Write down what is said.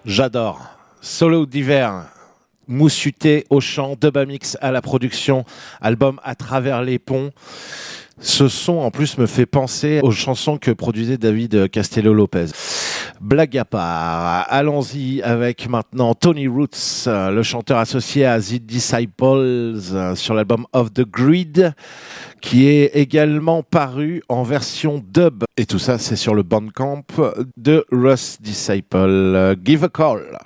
J'adore. Solo d'hiver, Moussuté au chant, Dubamix à la production, album À travers les ponts. Ce son en plus me fait penser aux chansons que produisait David Castello-Lopez. Blague à part, allons-y avec maintenant Tony Roots, le chanteur associé à The Disciples sur l'album Off the Grid, qui est également paru en version dub. Et tout ça, c'est sur le Bandcamp de Russ Disciple. Give a Call.